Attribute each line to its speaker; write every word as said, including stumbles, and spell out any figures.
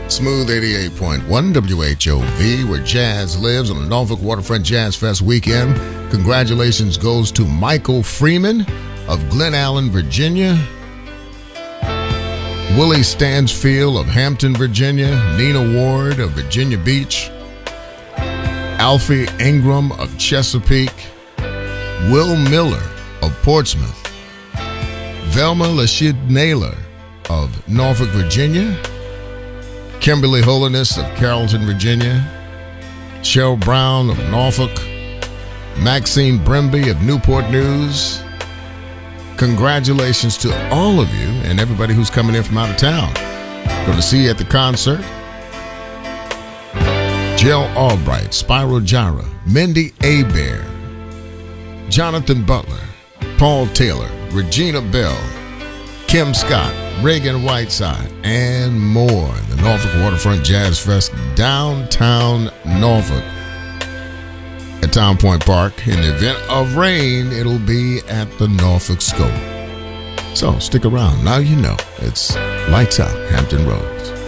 Speaker 1: Smooth eighty-eight point one W H O V, where jazz lives on the Norfolk Waterfront Jazz Fest weekend. Congratulations goes to Michael Freeman of Glen Allen, Virginia. Willie Stansfield of Hampton, Virginia. Nina Ward of Virginia Beach. Alfie Ingram of Chesapeake. Will Miller of Portsmouth. Velma Lashid Naylor of Norfolk, Virginia. Kimberly Holiness of Carrollton, Virginia. Cheryl Brown of Norfolk. Maxine Brimby of Newport News. Congratulations to all of you and everybody who's coming in from out of town. Going to see you at the concert. Jill Albright, Spyro Gyra, Mindy Abair, Jonathan Butler, Paul Taylor, Regina Bell, Kim Scott, Reagan Whiteside, and more. The Norfolk Waterfront Jazz Fest, downtown Norfolk at Town Point Park. In the event of rain, it'll be at the Norfolk Scope. So stick around. Now you know it's Lights Out Hampton Roads.